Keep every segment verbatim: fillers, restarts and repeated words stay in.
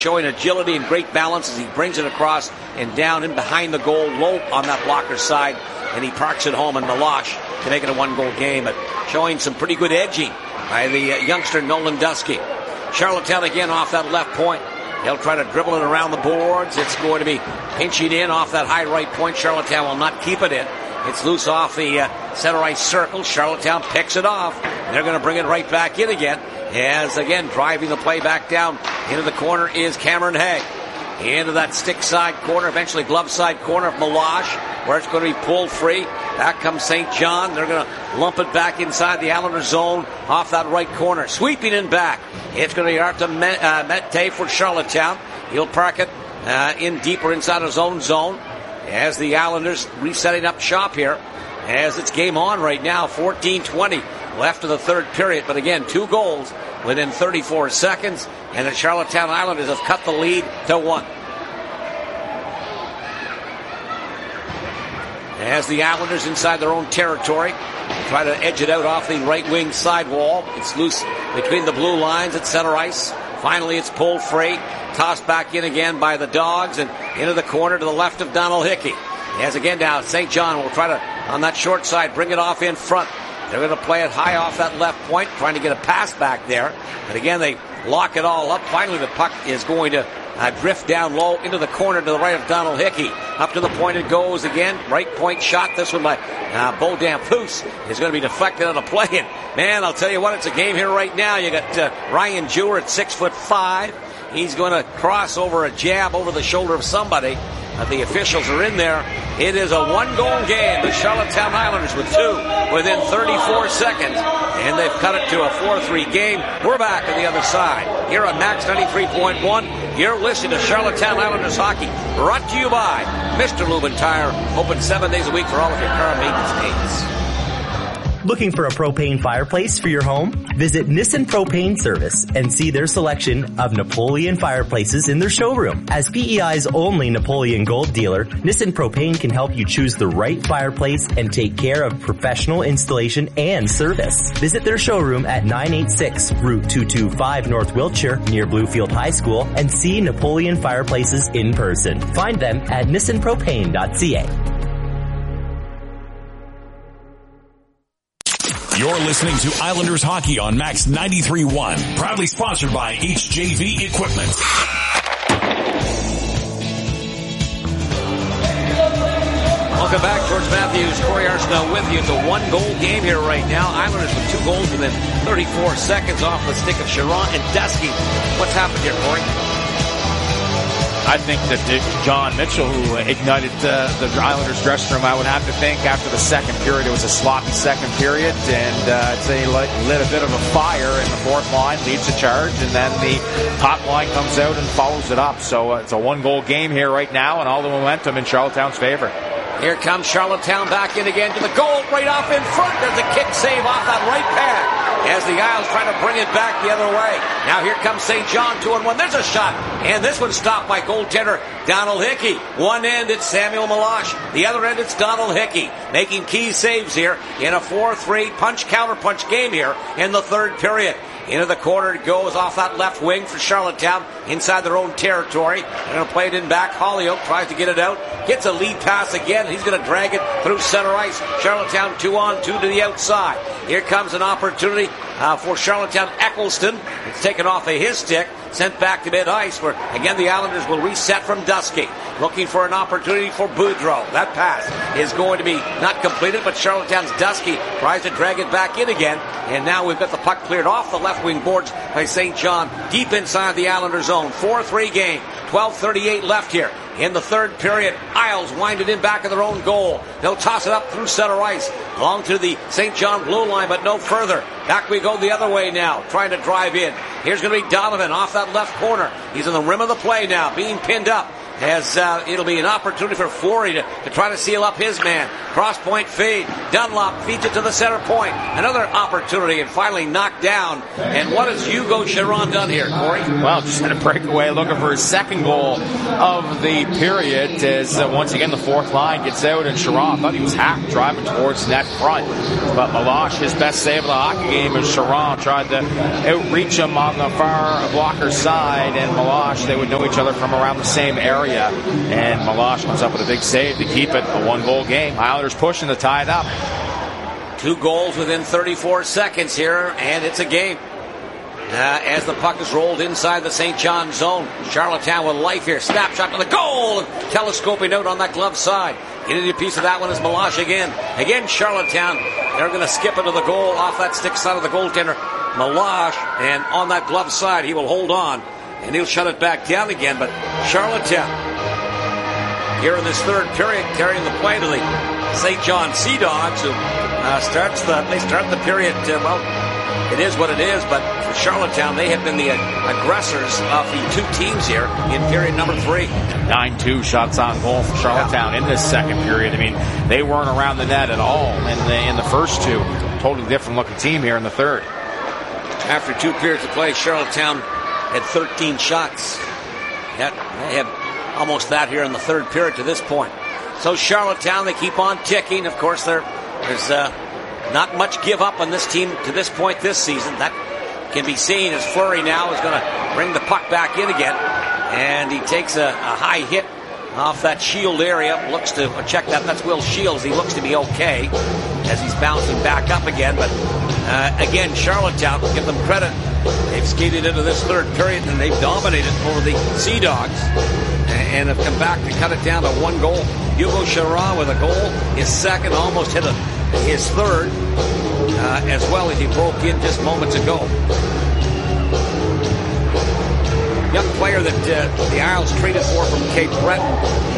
showing agility and great balance as he brings it across and down in behind the goal, low on that blocker side, and he parks it home in Meloche to make it a one-goal game, but showing some pretty good edging by the uh, youngster Nolan Dusky. Charlottetown again off that left point. He'll try to dribble it around the boards. It's going to be pinching in off that high right point. Charlottetown will not keep it in. It's loose off the uh, center ice circle. Charlottetown picks it off. They're going to bring it right back in again. As, again, driving the play back down into the corner is Cameron Hay. Into that stick side corner, eventually glove side corner of Meloche, where it's going to be pulled free. Back comes Saint John. They're going to lump it back inside the Islanders zone off that right corner. Sweeping in back. It's going to be Arta uh, Mete for Charlottetown. He'll park it uh, in deeper inside his own zone as the Islanders resetting up shop here. As it's game on right now, fourteen twenty left of the third period. But again, two goals within thirty-four seconds, and the Charlottetown Islanders have cut the lead to one. As the Islanders inside their own territory try to edge it out off the right wing side wall. It's loose between the blue lines at center ice. Finally, it's pulled free. Tossed back in again by the Dogs and into the corner to the left of Donald Hickey. As again now, Saint John will try to, on that short side, bring it off in front. They're going to play it high off that left point, trying to get a pass back there. And again, they lock it all up. Finally, the puck is going to uh, drift down low into the corner to the right of Donald Hickey. Up to the point it goes again. Right point shot. This one by uh, Beau Damphousse is going to be deflected out of play. And man, I'll tell you what, it's a game here right now. You got uh, Ryan Jewer at six foot five. He's going to cross over a jab over the shoulder of somebody. Uh, the officials are in there. It is a one-goal game. The Charlottetown Islanders with two within thirty-four seconds, and they've cut it to a four three game. We're back on the other side. Here on Max ninety-three point one, you're listening to Charlottetown Islanders hockey, brought to you by Mister Lubin Tire, open seven days a week for all of your car maintenance needs. Looking for a propane fireplace for your home? Visit Nissen Propane Service and see their selection of Napoleon fireplaces in their showroom. As P E I's only Napoleon Gold dealer, Nissen Propane can help you choose the right fireplace and take care of professional installation and service. Visit their showroom at nine eighty-six Route two twenty-five North Wiltshire near Bluefield High School and see Napoleon fireplaces in person. Find them at nissen propane dot c a. You're listening to Islanders Hockey on Max ninety-three point one. Proudly sponsored by H J V Equipment. Welcome back. George Matthews, Corey Arsenault with you. It's a one-goal game here right now. Islanders with two goals within thirty-four seconds off the stick of Chiron and Dusky. What's happened here, Corey? I think that John Mitchell, who ignited uh, the Islanders' dressing room, I would have to think after the second period, it was a sloppy second period, and uh, I'd say lit, lit a bit of a fire in the fourth line, leads the charge, and then the top line comes out and follows it up. So uh, it's a one-goal game here right now, and all the momentum in Charlottetown's favor. Here comes Charlottetown back in again to the goal, right off in front. There's a kick save off that right pad as the Isles try to bring it back the other way. Now here comes Saint John, two and one. There's a shot, and this one's stopped by goaltender Donald Hickey. One end, it's Samuel Meloche. The other end, it's Donald Hickey, making key saves here in a four three punch-counter-punch game here in the third period. Into the corner it goes off that left wing for Charlottetown inside their own territory. They're going to play it in back. Hollyoak tries to get it out. Gets a lead pass again. He's going to drag it through center ice. Charlottetown two on two to the outside. Here comes an opportunity uh, for Charlottetown. Eccleston. It's taken off of his stick. Sent back to mid-ice where, again, the Islanders will reset from Dusky. Looking for an opportunity for Boudreau. That pass is going to be not completed, but Charlottetown's Dusky tries to drag it back in again. And now we've got the puck cleared off the left wing boards by Saint John deep inside the Islander zone. four three game. twelve thirty-eight left here. In the third period, Isles wind it in back of their own goal. They'll toss it up through center ice, along to the Saint John blue line, but no further. Back we go the other way now, trying to drive in. Here's going to be Donovan off that left corner. He's in the rim of the play now, being pinned up. As uh, it'll be an opportunity for Fleury to, to try to seal up his man. Cross point feed. Dunlop feeds it to the center point. Another opportunity and finally knocked down. And what has Hugo Chiron done here, Corey? Well, just had a breakaway looking for his second goal of the period as uh, once again the fourth line gets out and Chiron thought he was hacked driving towards net front. But Meloche, his best save of the hockey game, as Chiron tried to outreach him on the far blocker side, and Meloche, they would know each other from around the same area. And Meloche comes up with a big save to keep it a one-goal game. Islanders pushing to tie it up. Two goals within thirty-four seconds here, and it's a game. Uh, as the puck is rolled inside the Saint John zone. Charlottetown with life here. Snapshot to the goal. Telescoping out on that glove side. Getting a piece of that one is Meloche again. Again, Charlottetown. They're going to skip into the goal off that stick side of the goaltender. Meloche, and on that glove side, he will hold on. And he'll shut it back down again. But Charlottetown, here in this third period, carrying the play to the Saint John Sea Dogs, who uh, starts the, they start the period, uh, well, it is what it is, but for Charlottetown, they have been the aggressors of the two teams here in period number three. nine two shots on goal for Charlottetown in this second period. I mean, they weren't around the net at all in the, in the first two. Totally different looking team here in the third. After two periods of play, Charlottetown had thirteen shots. Yet they had almost that here in the third period to this point. So Charlottetown, they keep on ticking. Of course, there, there's... Uh, Not much give up on this team to this point this season. That can be seen as Fleury now is going to bring the puck back in again. And he takes a, a high hit off that shield area. Looks to check that. That's Will Shields. He looks to be okay as he's bouncing back up again. But uh, again, Charlottetown, give them credit. They've skated into this third period and they've dominated over the Sea Dogs and have come back to cut it down to one goal. Hugo Chiron with a goal. His second, almost hit a his third, uh, as well as he broke in just moments ago. Young player that uh, the Isles traded for from Cape Breton,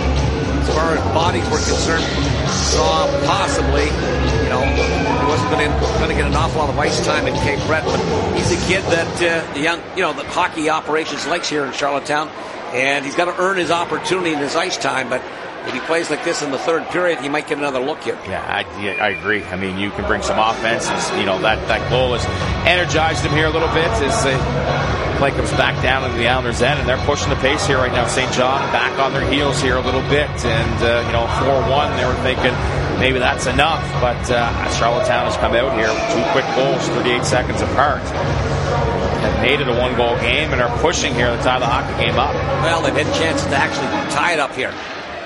as far as bodies were concerned, saw possibly, you know, he wasn't going to get an awful lot of ice time in Cape Breton, but he's a kid that uh, the young, you know, the hockey operations likes here in Charlottetown, and he's got to earn his opportunity and his ice time, but if he plays like this in the third period, he might get another look here. Yeah, I, yeah, I agree. I mean, you can bring some offense. You know, that, that goal has energized him here a little bit as the play comes back down into the Islanders' end, and they're pushing the pace here right now. Saint John back on their heels here a little bit, and, uh, you know, four one, they were thinking maybe that's enough, but uh, Charlottetown has come out here with two quick goals, thirty-eight seconds apart. Have made it a one-goal game and are pushing here to tie the hockey game up. Well, they've had chances to actually tie it up here.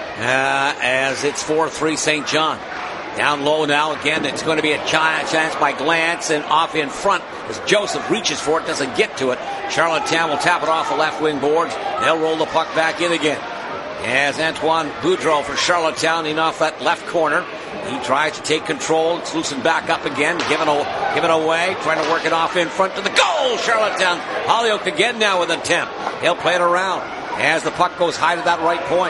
Uh, as it's four three Saint John. Down low now again. It's going to be a chance by Glantz and off in front as Joseph reaches for it, doesn't get to it. Charlottetown will tap it off the left wing boards. They'll roll the puck back in again. As Antoine Boudreau for Charlottetown in off that left corner. He tries to take control. It's loosened back up again. Given, given away. Trying to work it off in front to the goal. Charlottetown. Holyoke again now with an attempt. He'll play it around as the puck goes high to that right point.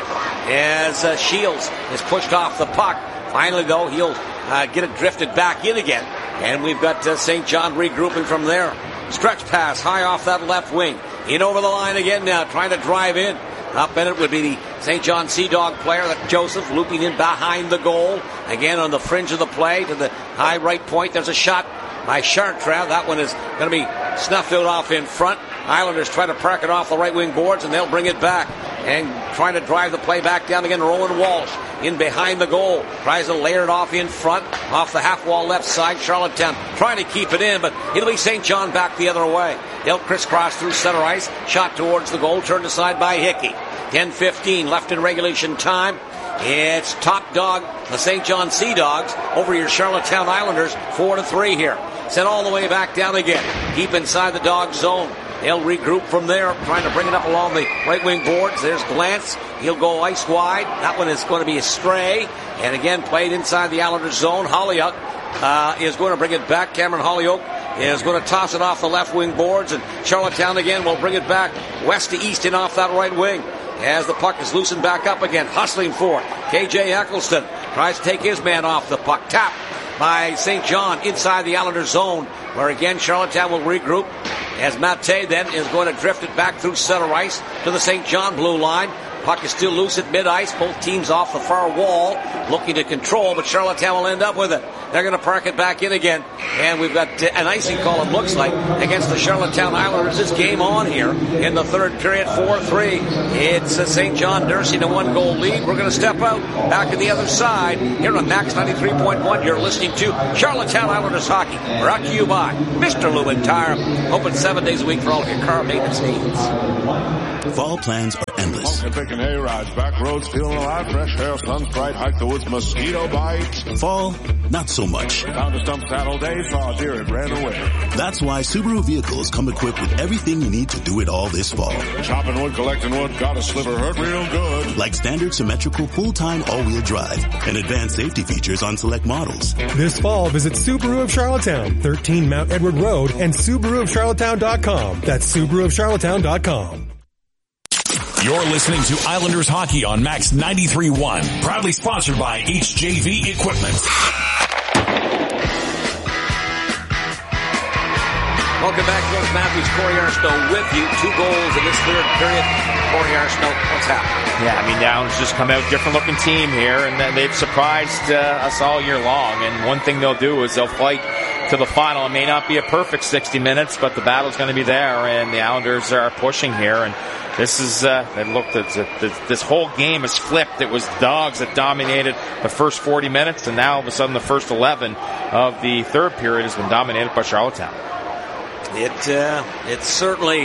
As uh, Shields is pushed off the puck. Finally, though, he'll uh, get it drifted back in again. And we've got uh, Saint John regrouping from there. Stretch pass high off that left wing. In over the line again now, trying to drive in. Up in it would be the Saint John Sea Dog player, that Joseph, looping in behind the goal. Again on the fringe of the play to the high right point. There's a shot by Chartrand. That one is going to be snuffed out off in front. Islanders try to park it off the right wing boards, and they'll bring it back. And trying to drive the play back down again, Rowan Walsh in behind the goal. Tries to layer it off in front, off the half wall left side. Charlottetown trying to keep it in, but it'll be Saint John back the other way. They'll crisscross through center ice. Shot towards the goal, turned aside by Hickey. ten fifteen left in regulation time. It's top dog, the Saint John Sea Dogs, over your Charlottetown Islanders, four to three here. Sent all the way back down again. Deep inside the dog zone. They'll regroup from there, trying to bring it up along the right wing boards. There's Glantz. He'll go ice wide. That one is going to be a stray. And again, played inside the Islanders zone. Holyoke uh, is going to bring it back. Cameron Holyoke is going to toss it off the left wing boards. And Charlottetown again will bring it back west to east and off that right wing. As the puck is loosened back up again, hustling for K J Eccleston. Tries to take his man off the puck. Tap by Saint John inside the Islanders zone, where again Charlottetown will regroup. As Matte then is going to drift it back through center ice to the Saint John blue line. Puck is still loose at mid-ice. Both teams off the far wall, looking to control, but Charlottetown will end up with it. They're going to park it back in again, and we've got an icing call, it looks like, against the Charlottetown Islanders. This game on here in the third period, four three. It's Saint John nursing a one-goal lead. We're going to step out back to the other side here on Max ninety-three point one. You're listening to Charlottetown Islanders Hockey, brought to you by Mister Lubin Tire. Open seven days a week for all of your car maintenance needs. Fall plans are endless. Taking hay rides, back roads, feeling alive, fresh air, sun's bright, hike the woods, mosquito bites. Fall, not so much. Found a stump saddle day, saw a deer, it ran away. That's why Subaru vehicles come equipped with everything you need to do it all this fall. Chopping wood, collecting wood, got a sliver, hurt real good. Like standard symmetrical full-time all-wheel drive and advanced safety features on select models. This fall, visit Subaru of Charlottetown, thirteen Mount Edward Road, and Subaru of Charlottetown dot com. That's Subaru of Charlottetown dot com. You're listening to Islanders Hockey on Max ninety-three point one. Proudly sponsored by H J V Equipment. Welcome back, Coach Matthews. Corey Arsenault with you. Two goals in this third period. Corey Arsenault, what's happening? Yeah, I mean, Downs just come out different-looking team here, and they've surprised uh, us all year long. And one thing they'll do is they'll fight to the final. It may not be a perfect sixty minutes, but the battle's going to be there, and the Islanders are pushing here. And this is, uh, it looked, this whole game is flipped. It was Dogs that dominated the first forty minutes, and now all of a sudden the first eleven of the third period has been dominated by Charlottetown. It, uh, it certainly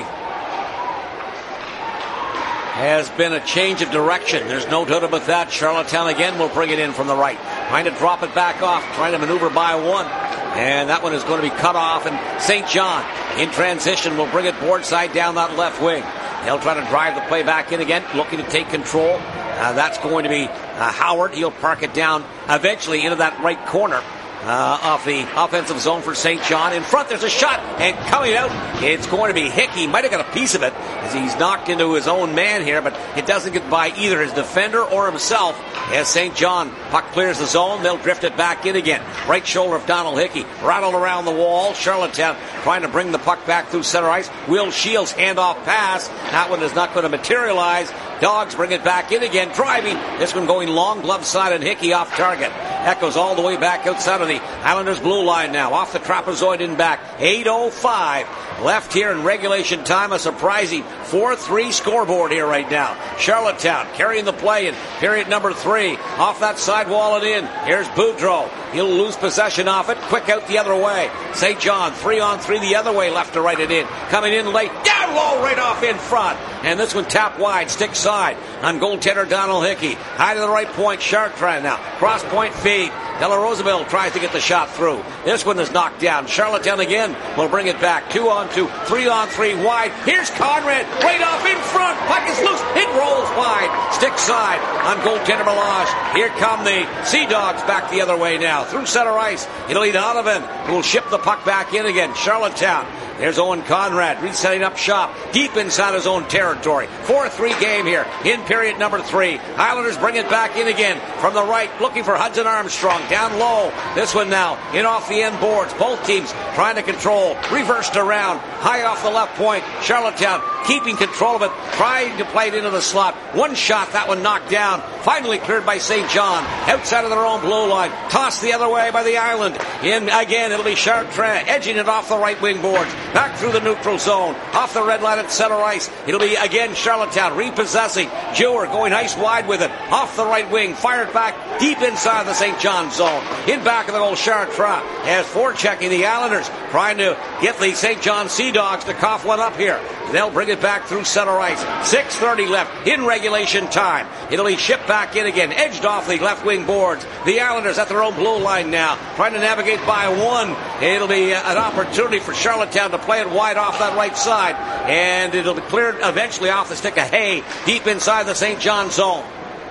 has been a change of direction. There's no doubt about that. Charlottetown again will bring it in from the right. Trying to drop it back off, trying to maneuver by one. And that one is going to be cut off, and Saint John in transition will bring it board side down that left wing. They'll try to drive the play back in again, looking to take control. Uh, that's going to be uh, Howard. He'll park it down eventually into that right corner uh, of the offensive zone for Saint John. In front, there's a shot, and coming out, it's going to be Hickey. Might have got a piece of it as he's knocked into his own man here, but it doesn't get by either his defender or himself. As Saint John, puck clears the zone, they'll drift it back in again. Right shoulder of Donald Hickey, rattled around the wall. Charlottetown trying to bring the puck back through center ice. Will Shields handoff pass. That one is not going to materialize. Dogs bring it back in again, driving. This one going long glove side and Hickey off target. Echoes all the way back outside of the Islanders blue line now. Off the trapezoid in back. eight oh five left here in regulation time. A surprising four three scoreboard here right now. Charlottetown carrying the play in period number three. Off that side wall and in. Here's Boudreau. He'll lose possession off it. Quick out the other way. Saint John three on three the other way, left to right it in. Coming in late. Down low right off in front. And this one tapped wide. Stick side on goaltender Donald Hickey. High to the right point. Shark trying now. Cross point feed. Della Roosevelt tries to get the shot through. This one is knocked down. Charlottetown again will bring it back. Two on two. Three on three wide. Here's Conrad. Right off in front. Puck is loose. It rolls wide. Stick side on goaltender Melange. Here come the Sea Dogs back the other way now. Through center ice. It'll be Donovan who will ship the puck back in again. Charlottetown. There's Owen Conrad resetting up shop deep inside his own territory. four three game here in period number three. Islanders bring it back in again from the right, looking for Hudson Armstrong. Down low. This one now in off the end boards. Both teams trying to control. Reversed around. High off the left point. Charlottetown keeping control of it. Trying to play it into the slot. One shot. That one knocked down. Finally cleared by Saint John. Outside of their own blue line. Tossed the other way by the Island. In again. It'll be Chartrand edging it off the right wing boards. Back through the neutral zone. Off the red line at center ice. It'll be again Charlottetown repossessing. Jewer going ice wide with it. Off the right wing. Fired back deep inside the Saint John zone. In back of the goal, Chartrand as forechecking the Islanders. Trying to get the Saint John Sea Dogs to cough one up here. They'll bring it back through center ice. six thirty left in regulation time. It'll be shipped back in again. Edged off the left wing boards. The Islanders at their own blue line now. Trying to navigate by one. It'll be an opportunity for Charlottetown to play it wide off that right side. And it'll be cleared eventually off the stick of Hay deep inside the Saint John zone.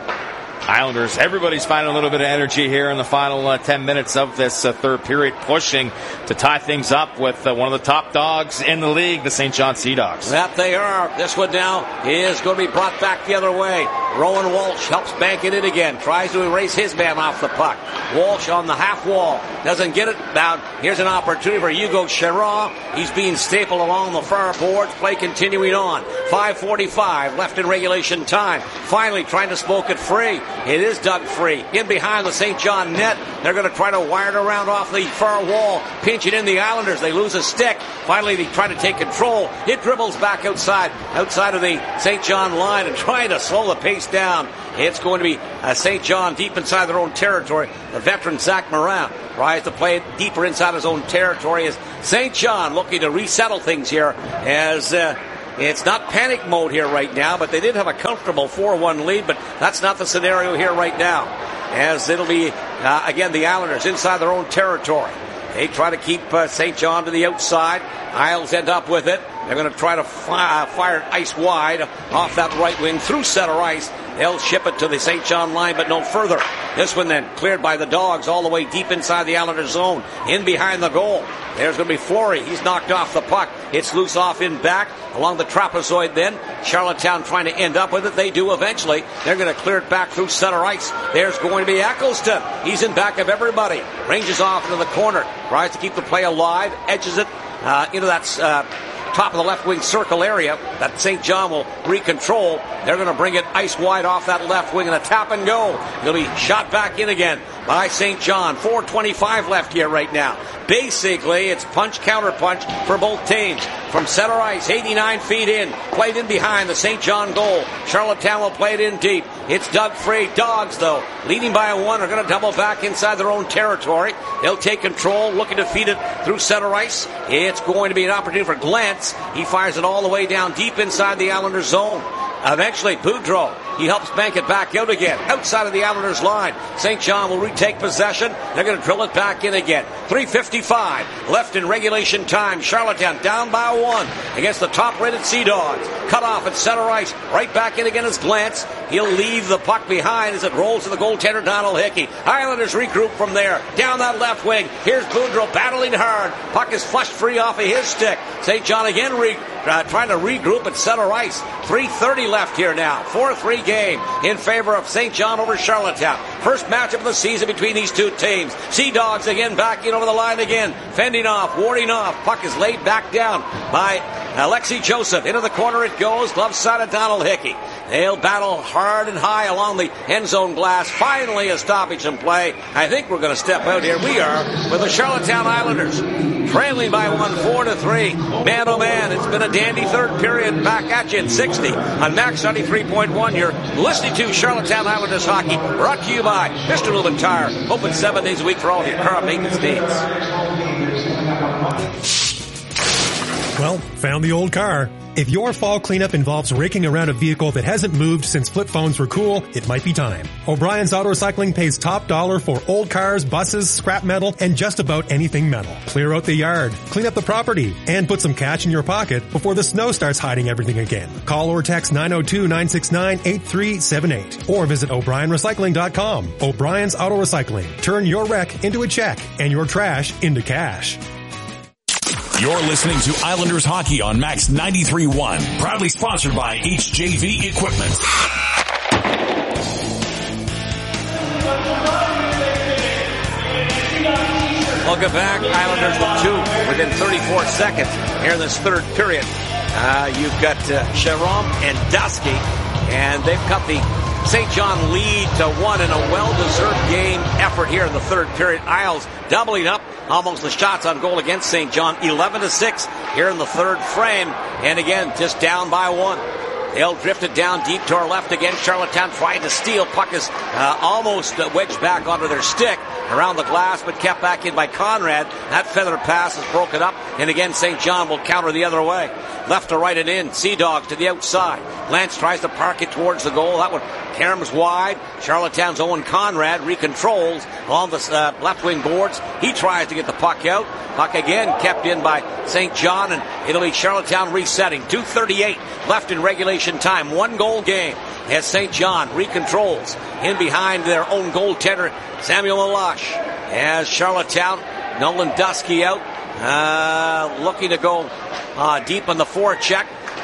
Islanders, everybody's finding a little bit of energy here in the final uh, ten minutes of this uh, third period, pushing to tie things up with uh, one of the top dogs in the league, the Saint John Sea Dogs. That they are. This one now is going to be brought back the other way. Rowan Walsh helps bank it in again. Tries to erase his man off the puck. Walsh on the half wall. Doesn't get it down. Here's an opportunity for Hugo Chiron. He's being stapled along the far boards. Play continuing on. five forty-five left in regulation time. Finally trying to smoke it free. It is dug free. In behind the Saint John net. They're going to try to wire it around off the far wall. Pinch it in the Islanders. They lose a stick. Finally they try to take control. It dribbles back outside. Outside of the Saint John line and trying to slow the pace down. It's going to be uh, Saint John deep inside their own territory. The veteran Zach Morin tries to play it deeper inside his own territory as Saint John looking to resettle things here as uh, it's not panic mode here right now, but they did have a comfortable four one lead, but that's not the scenario here right now as it'll be, uh, again, the Islanders inside their own territory. They try to keep uh, Saint John to the outside. Isles end up with it. They're going to try to fi- uh, fire it ice wide off that right wing through center ice. They'll ship it to the Saint John line, but no further. This one then cleared by the Dogs all the way deep inside the Islanders zone, in behind the goal. There's going to be Fleury. He's knocked off the puck. It's loose off in back along the trapezoid then. Charlottetown trying to end up with it. They do eventually. They're going to clear it back through center ice. There's going to be Eccleston. He's in back of everybody. Ranges off into the corner. Tries to keep the play alive. Edges it uh, into that uh, top of the left wing circle area that Saint John will recontrol. They're going to bring it ice wide off that left wing and a tap and go. He'll be shot back in again by Saint John. four twenty-five left here right now. Basically, it's punch, counter punch for both teams. From center ice, eighty-nine feet in, played in behind the Saint John goal. Charlottetown will play it in deep. It's dug free. Dogs, though, leading by a one, are going to double back inside their own territory. They'll take control, looking to feed it through center ice. It's going to be an opportunity for Glantz. He fires it all the way down deep inside the Islanders zone. Eventually, Boudreau, he helps bank it back out again, outside of the Islanders line. Saint John will retake possession. They're going to drill it back in again. three fifty-five left in regulation time. Charlottetown down by one against the top-rated Sea Dogs. Cut off at center ice. Right back in again is Glantz. He'll leave the puck behind as it rolls to the goaltender, Donald Hickey. Islanders regroup from there. Down that left wing. Here's Boudreau battling hard. Puck is flushed free off of his stick. Saint John again re- uh, trying to regroup at center ice. three thirty left here now. four three game in favor of Saint John over Charlottetown. First matchup of the season between these two teams. Sea Dogs again back in over the line again. Fending off, warding off. Puck is laid back down by Alexi Joseph. Into the corner it goes. Glove side of Donald Hickey. They'll battle hard and high along the end zone glass. Finally a stoppage in play. I think we're going to step out here. We are with the Charlottetown Islanders. Trailing by one, four to three. Man, oh man, it's been a dandy third period. Back at you at sixty on Max ninety-three point one. You're listening to Charlottetown Islanders hockey, brought to you by Mister Lubin Tire. Open seven days a week for all of your car maintenance needs. Well, found the old car. If your fall cleanup involves raking around a vehicle that hasn't moved since flip phones were cool, it might be time. O'Brien's Auto Recycling pays top dollar for old cars, buses, scrap metal, and just about anything metal. Clear out the yard, clean up the property, and put some cash in your pocket before the snow starts hiding everything again. Call or text nine oh two, nine six nine, eight three seven eight or visit O'Brien Recycling dot com. O'Brien's Auto Recycling. Turn your wreck into a check and your trash into cash. You're listening to Islanders Hockey on Max ninety-three point one. Proudly sponsored by H J V Equipment. Welcome back. Islanders with two within thirty-four seconds here in this third period. Uh, you've got uh, Sharon and Dusky, and they've cut the Saint John lead to one in a well-deserved game effort here in the third period. Isles doubling up almost the shots on goal against Saint John. eleven to six here in the third frame. And again, just down by one. They'll drift it down deep to our left again. Charlottetown trying to steal. Puck is uh, almost uh, wedged back onto their stick around the glass, but kept back in by Conrad. That feather pass is broken up, and again Saint John will counter the other way. Left to right and in. Sea Dogs to the outside. Lance tries to park it towards the goal. That one caroms wide. Charlottetown's Owen Conrad recontrols along the uh, left wing boards. He tries to get the puck out. Puck again kept in by Saint John, and it'll be Charlottetown resetting. two thirty-eight left in regulation time. One goal game as Saint John recontrols in behind their own goaltender, Samuel Malash. As Charlottetown, Nolan Dusky out, uh, looking to go uh, deep on the forecheck.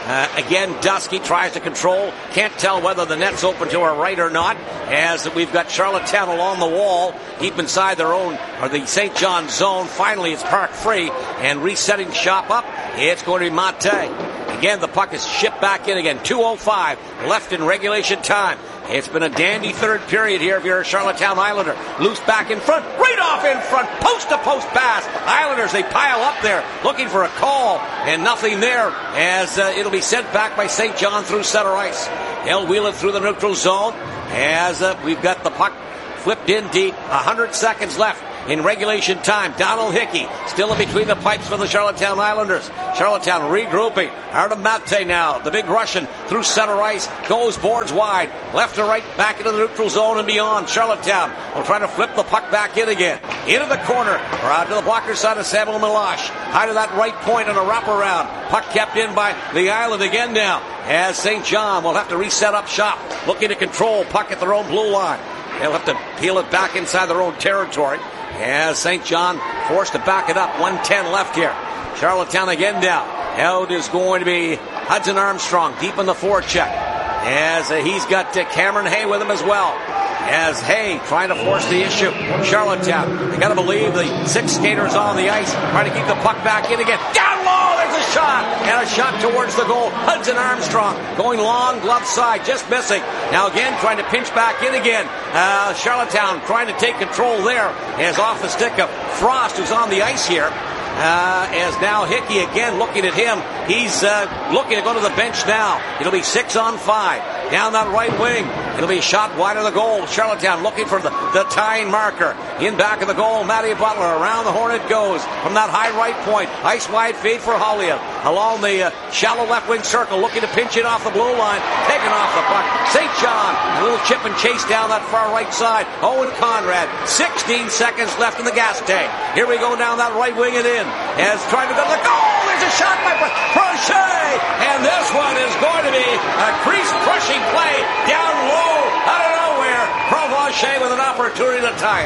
Uh, again, Dusky tries to control. Can't tell whether the net's open to her right or not, as we've got Charlottetown along the wall, deep inside their own, or the Saint John zone. Finally, it's park free, and resetting shop up, it's going to be Mate. Again, the puck is shipped back in again. two oh five left in regulation time. It's been a dandy third period here if you're a Charlottetown Islander. Loose back in front, right off in front, post-to-post pass. Islanders, they pile up there looking for a call, and nothing there as uh, it'll be sent back by Saint John through center ice. They'll wheel it through the neutral zone as uh, we've got the puck flipped in deep. one hundred seconds left in regulation time. Donald Hickey still in between the pipes for the Charlottetown Islanders. Charlottetown regrouping. Artem Mate now, the big Russian, through center ice, goes boards wide, left to right, back into the neutral zone and beyond. Charlottetown will try to flip the puck back in again. Into the corner, or out to the blocker side of Samuel Milosh. High to that right point on a wraparound. Puck kept in by the Island again now, as Saint John will have to reset up shop, looking to control puck at their own blue line. They'll have to peel it back inside their own territory, as Saint John forced to back it up. one ten left here. Charlottetown again down. Out is going to be Hudson Armstrong deep in the forecheck, as uh, he's got uh, Cameron Hay with him as well. As Hay trying to force the issue. Charlottetown, they got to believe the six skaters on the ice, trying to keep the puck back in again. Down low, there's a shot, and a shot towards the goal. Hudson Armstrong going long, glove side, just missing. Now again, trying to pinch back in again. Uh, Charlottetown trying to take control there, as off the stick of Frost, who's on the ice here. Uh, as now Hickey again looking at him. He's uh, looking to go to the bench now. It'll be six on five. Down that right wing. It'll be shot wide of the goal. Charlottetown looking for the, the tying marker. In back of the goal, Matty Butler. Around the horn it goes. From that high right point. Ice wide feed for Hollier. Along the uh, shallow left wing circle. Looking to pinch it off the blue line. Taking off the puck. Saint John. A little chip and chase down that far right side. Owen Conrad. sixteen seconds left in the gas tank. Here we go down that right wing and in. As trying to go to the goal. There's a shot by Brochet. And this one is going to be a crease crushing play down low out of nowhere. Brochet with an opportunity to tie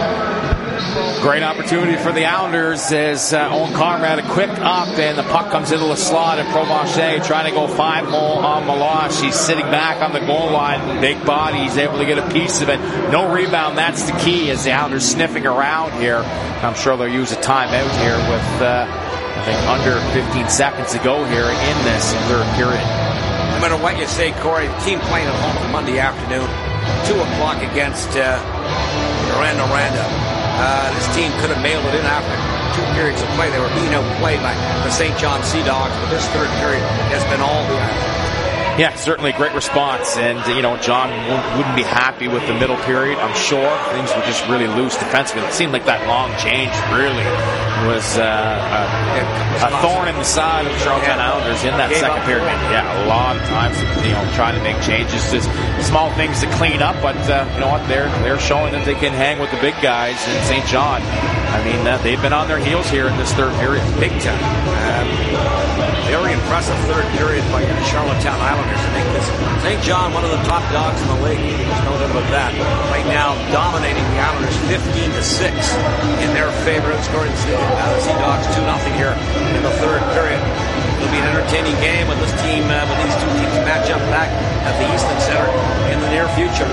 it. Great opportunity for the Islanders as uh, Owen Conrad a quick up and the puck comes into the slot and Provencher trying to go five hole on Milosh. He's sitting back on the goal line, big body, he's able to get a piece of it. No rebound, that's the key as the Islanders sniffing around here. I'm sure they'll use a timeout here with uh, I think under fifteen seconds to go here in this third period. No matter what you say, Corey, the team playing at home on Monday afternoon, two o'clock against uh, Miranda Miranda. Uh, this team could have mailed it in after two periods of play. They were being outplayed by the Saint John Sea Dogs, but this third period has been all the Islanders. Yeah, certainly a great response. And, you know, John wouldn't be happy with the middle period, I'm sure. Things were just really loose defensively. It seemed like that long change really was uh, a, a thorn in the side of the Charlottetown Islanders in that second period. Yeah, a lot of times, you know, trying to make changes. Just small things to clean up, but, uh, you know what, they're, they're showing that they can hang with the big guys in Saint John. I mean, uh, they've been on their heels here in this third period. Big time. Um, very impressive third period by the Charlottetown Islanders. I think this Saint John, one of the top dogs in the league. There's no doubt about that. Right now, dominating the Islanders fifteen to six in their favor. Scoring the Sea Dogs two nothing here in the third period. It'll be an entertaining game when this team, uh, when these two teams match up back at the Easton Center in the near future.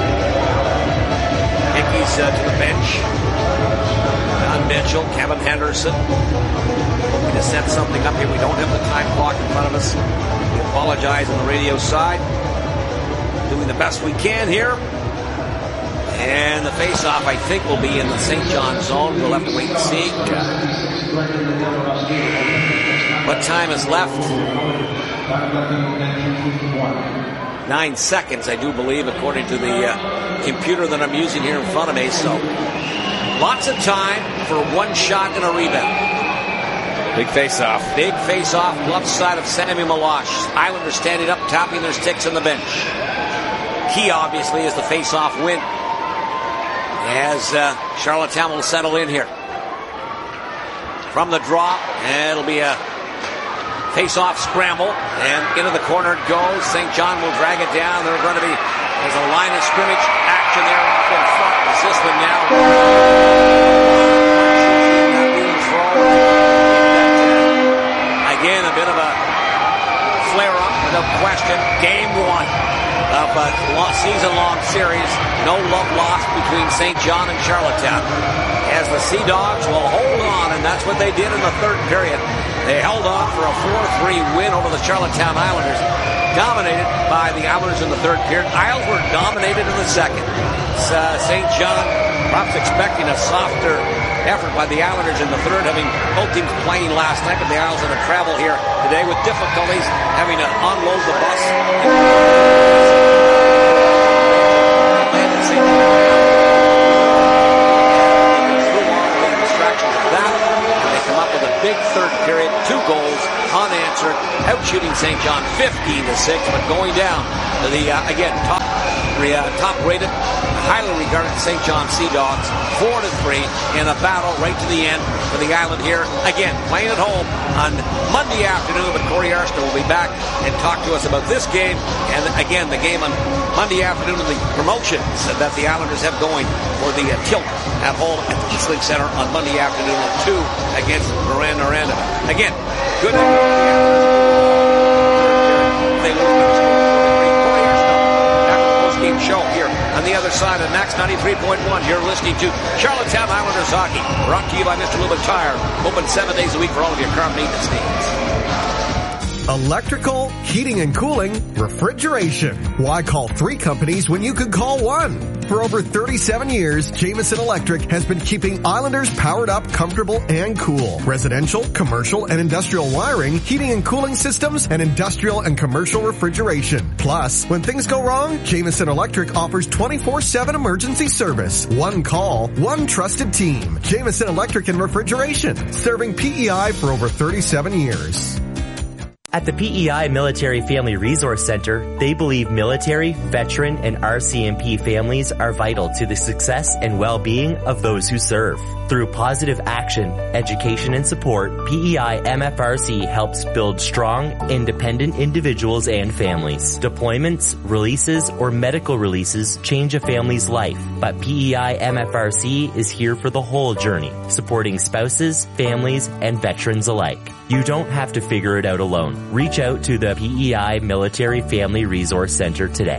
Hickey's uh, to the bench. Don Mitchell, Kevin Henderson. Hoping to set something up here. We don't have the time clock in front of us. We apologize on the radio side. Doing the best we can here. And the face-off, I think, will be in the Saint John zone. We'll have to wait and see. What time is left? Nine seconds, I do believe, according to the uh, computer that I'm using here in front of me. So, lots of time for one shot and a rebound. Big face-off. Big face-off, left side of Samuel Milosh. Islanders standing up, tapping their sticks on the bench. Key, obviously, is the face-off win. As uh, Charlottetown will settle in here. From the drop, and it'll be a face-off scramble, and into the corner it goes. Saint John will drag it down. They're going to be, there's a line of scrimmage action there off in front. Assistant now. Again, a bit of a flare-up. without question, game one of a season-long series. No love lost between Saint John and Charlottetown. As the Sea Dogs will hold on, and that's what they did in the third period. They held on for a four three win over the Charlottetown Islanders. Dominated by the Islanders in the third period. Isles were dominated in the second. Uh, Saint John perhaps expecting a softer effort by the Islanders in the third, having both teams playing last night, but the Isles had to travel here today with difficulties, having to unload the bus. Distractions of that, and they come up with a big third period, two goals, unanswered, out shooting Saint John fifteen to six, but going down to the, uh, again, top, uh, top-rated, highly regarded Saint John Sea Dogs, four to three in a battle right to the end for the Island here. Again, playing at home on Monday afternoon, but Corey Arsenault will be back and talk to us about this game, and again, the game on Monday afternoon and the promotions that the Islanders have going for the uh, tilt at home at the Eastlink Center on Monday afternoon at two against Miranda Miranda. Again, good night. They lose by the score Corey Arsenault after the post-game show here on the other side of Max ninety-three point one. You're listening to Charlottetown Islanders Hockey, brought to you by Mister Lubbock Tire, open seven days a week for all of your car maintenance needs. Electrical, heating and cooling, refrigeration. Why call three companies when you could call one? For over thirty-seven years, Jameson Electric has been keeping Islanders powered up, comfortable, and cool. Residential, commercial, and industrial wiring, heating and cooling systems, and industrial and commercial refrigeration. Plus, when things go wrong, Jameson Electric offers twenty-four seven emergency service. One call, one trusted team. Jameson Electric and Refrigeration, serving P E I for over thirty-seven years. At the P E I Military Family Resource Center, they believe military, veteran, and R C M P families are vital to the success and well-being of those who serve. Through positive action, education, and support, P E I M F R C helps build strong, independent individuals and families. Deployments, releases, or medical releases change a family's life, but P E I M F R C is here for the whole journey, supporting spouses, families, and veterans alike. You don't have to figure it out alone. Reach out to the P E I Military Family Resource Center today.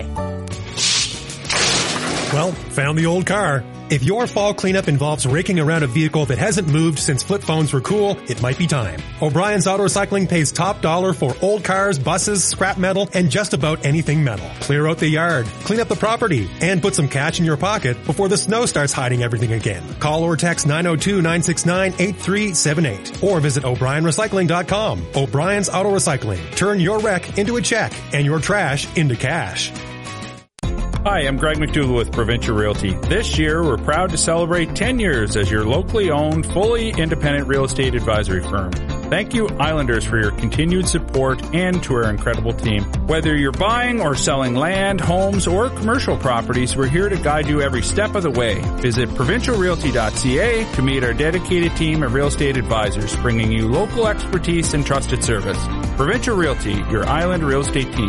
Well, found the old car. If your fall cleanup involves raking around a vehicle that hasn't moved since flip phones were cool, it might be time. O'Brien's Auto Recycling pays top dollar for old cars, buses, scrap metal, and just about anything metal. Clear out the yard, clean up the property, and put some cash in your pocket before the snow starts hiding everything again. Call or text nine oh two, nine six nine, eight three seven eight or visit O'Brien Recycling dot com. O'Brien's Auto Recycling. Turn your wreck into a check and your trash into cash. Hi, I'm Greg McDougall with Provincial Realty. This year, we're proud to celebrate ten years as your locally owned, fully independent real estate advisory firm. Thank you, Islanders, for your continued support and to our incredible team. Whether you're buying or selling land, homes, or commercial properties, we're here to guide you every step of the way. Visit provincial realty dot c a to meet our dedicated team of real estate advisors, bringing you local expertise and trusted service. Provincial Realty, your island real estate team.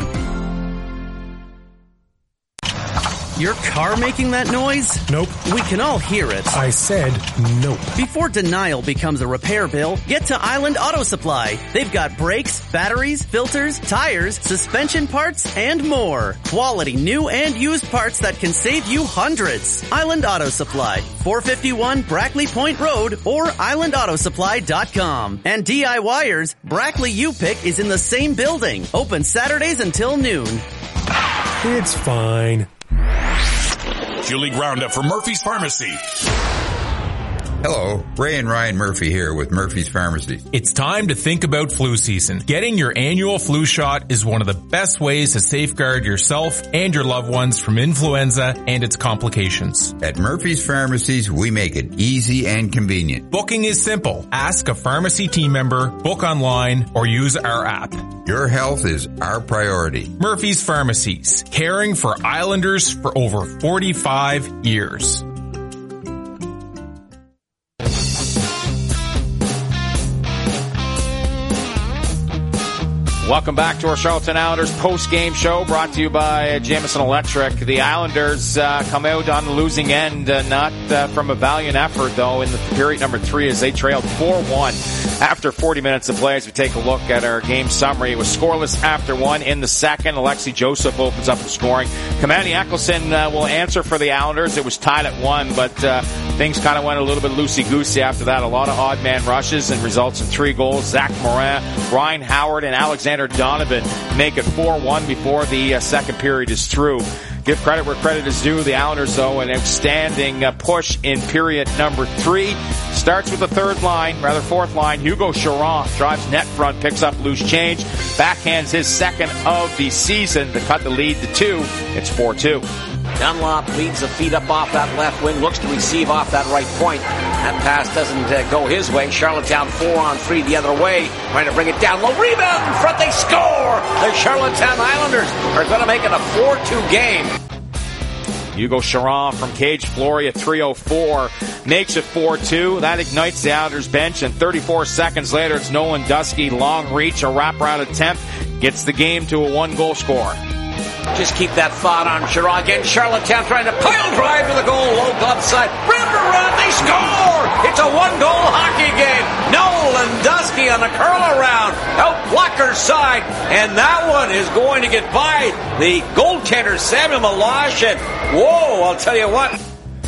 Your car making that noise? Nope. We can all hear it. I said nope. Before denial becomes a repair bill, get to Island Auto Supply. They've got brakes, batteries, filters, tires, suspension parts, and more. Quality new and used parts that can save you hundreds. Island Auto Supply, four fifty-one Brackley Point Road or island auto supply dot com. And DIYers, Brackley U-Pick is in the same building. Open Saturdays until noon. It's fine. Fuel League Roundup for Murphy's Pharmacy. Hello, Ray and Ryan Murphy here with Murphy's Pharmacy. It's time to think about flu season. Getting your annual flu shot is one of the best ways to safeguard yourself and your loved ones from influenza and its complications. At Murphy's Pharmacies, we make it easy and convenient. Booking is simple. Ask a pharmacy team member, book online, or use our app. Your health is our priority. Murphy's Pharmacies, caring for Islanders for over forty-five years. Welcome back to our Charlottetown Islanders post-game show, brought to you by Jameson Electric. The Islanders uh, come out on the losing end, uh, not uh, from a valiant effort, though, in the period number three as they trailed four one after forty minutes of play. As we take a look at our game summary, it was scoreless after one in the second. Alexei Joseph opens up the scoring. Kamani Eccleston uh, will answer for the Islanders. It was tied at one, but uh, things kind of went a little bit loosey-goosey after that. A lot of odd man rushes and results in three goals. Zach Morin, Ryan Howard, and Alexander Donovan make it four one before the uh, second period is through. Give credit where credit is due. The Islanders, though, an outstanding uh, push in period number three. Starts with the third line, rather fourth line. Hugo Charon drives net front, picks up loose change, backhands his second of the season to cut the lead to two. It's four two. Dunlop leads the feet up off that left wing, looks to receive off that right point. That pass doesn't uh, go his way. Charlottetown four on three the other way, trying to bring it down low. Rebound in front, they score! The Charlottetown Islanders are going to make it a four two game. Hugo Charon from Cage Flory at three oh four makes it four two. That ignites the Islanders bench, and thirty-four seconds later, it's Nolan Dusky, long reach, a wraparound attempt, gets the game to a one-goal score. Just keep that thought on Charon again. Charlottetown trying to pile drive to the goal, low glove side. River run, they score! It's a one-goal hockey game. Nolan Dusky on the curl around, out blocker side, and that one is going to get by the goaltender Samuel Meloche. And whoa, I'll tell you what.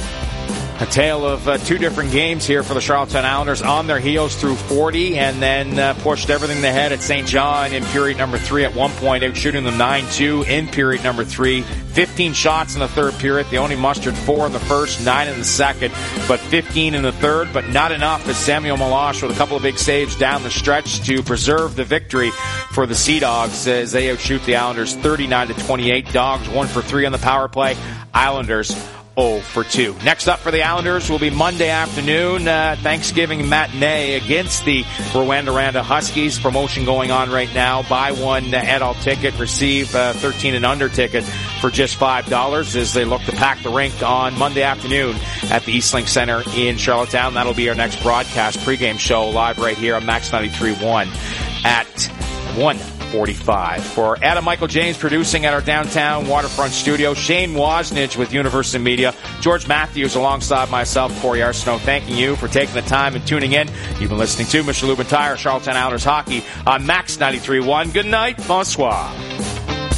A tale of uh, two different games here for the Charlottetown Islanders, on their heels through forty, and then uh, pushed everything they had at Saint John in period number three at one point, out shooting them nine two in period number three. fifteen shots in the third period. They only mustered four in the first, nine in the second, but fifteen in the third, but not enough as Samuel Meloche with a couple of big saves down the stretch to preserve the victory for the Sea Dogs as they outshoot the Islanders thirty-nine to twenty-eight. Dogs one for three on the power play. Islanders oh for two. Next up for the Islanders will be Monday afternoon, uh, Thanksgiving matinee against the Rwanda Huskies. Promotion going on right now. Buy one uh, adult ticket, receive a thirteen and under ticket for just five dollars as they look to pack the rink on Monday afternoon at the Eastlink Center in Charlottetown. That'll be our next broadcast pregame show live right here on Max ninety-three point one at one forty-five. For Adam Michael James producing at our downtown waterfront studio, Shane Wozniak with Universal Media, George Matthews alongside myself, Corey Arsenault, thanking you for taking the time and tuning in. You've been listening to Mister Lubin Tire, Charlottetown Islanders Hockey on Max ninety-three point one. Good night. Bonsoir.